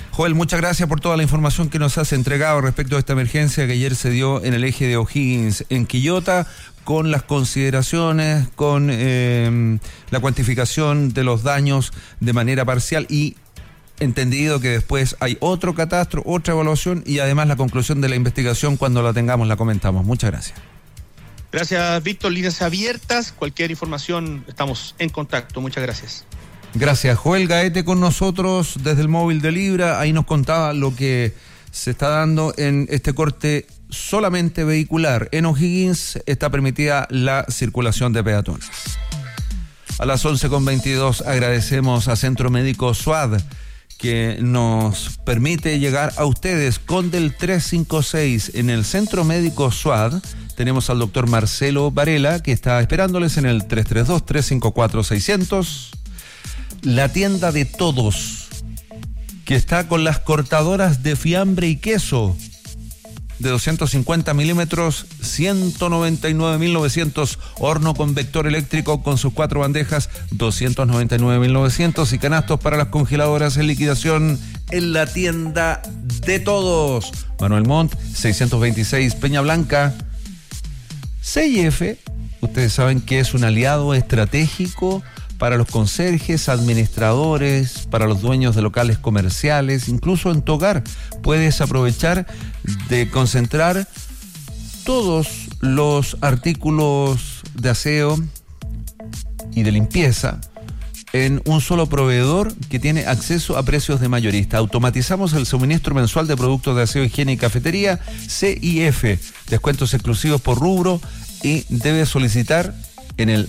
Joel, muchas gracias por toda la información que nos has entregado respecto a esta emergencia que ayer se dio en el eje de O'Higgins en Quillota, con las consideraciones, con la cuantificación de los daños de manera parcial y entendido que después hay otro catastro, otra evaluación y además la conclusión de la investigación. Cuando la tengamos la comentamos. Muchas gracias. Gracias, Víctor. Líneas abiertas. Cualquier información, estamos en contacto. Muchas gracias. Gracias. Joel Gaete con nosotros desde el móvil de Libra. Ahí nos contaba lo que se está dando en este corte solamente vehicular. En O'Higgins está permitida la circulación de peatones. A las 11:22 agradecemos a Centro Médico SUAD, que nos permite llegar a ustedes con del 356. En el Centro Médico SUAD tenemos al doctor Marcelo Varela, que está esperándoles en el 332-354-600. La tienda de todos, que está con las cortadoras de fiambre y queso de 250 milímetros, 199.900, horno con vector eléctrico con sus 4 bandejas, 299.900, y canastos para las congeladoras en liquidación en la tienda de todos. Manuel Montt, 626 Peña Blanca. CIF, ustedes saben que es un aliado estratégico para los conserjes, administradores, para los dueños de locales comerciales, incluso en tu hogar. Puedes aprovechar de concentrar todos los artículos de aseo y de limpieza en un solo proveedor que tiene acceso a precios de mayorista. Automatizamos el suministro mensual de productos de aseo, higiene y cafetería. CIF, descuentos exclusivos por rubro, y debes solicitar en el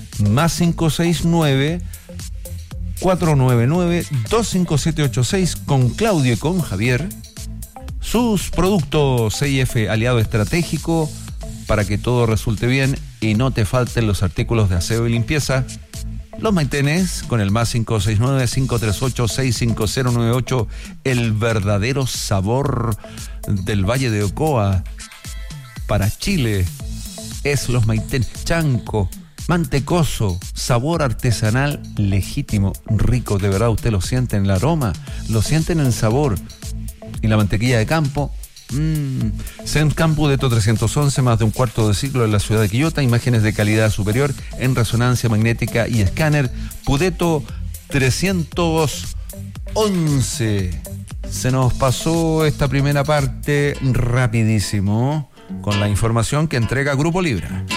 +569-499-25786 con Claudio y con Javier. Sus productos. CIF, aliado estratégico para que todo resulte bien y no te falten los artículos de aseo y limpieza. Los mantenés con el +569-538-65098. El verdadero sabor del Valle de Ocoa para Chile es los Maiten. Chanco, mantecoso, sabor artesanal legítimo, rico, de verdad. Usted lo siente en el aroma, lo siente en el sabor. Y la mantequilla de campo, Cent Campus de 311, más de un cuarto de siglo en la ciudad de Quillota. Imágenes de calidad superior en resonancia magnética y escáner. Pudeto 311. Se nos pasó esta primera parte rapidísimo con la información que entrega Grupo Libra.